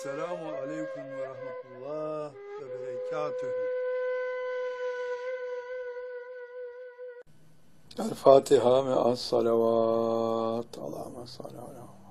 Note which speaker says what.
Speaker 1: Selamun aleyküm ve rahmetullah ve berekatühü. El Fatiha me'as salavat. Allahümme salli ala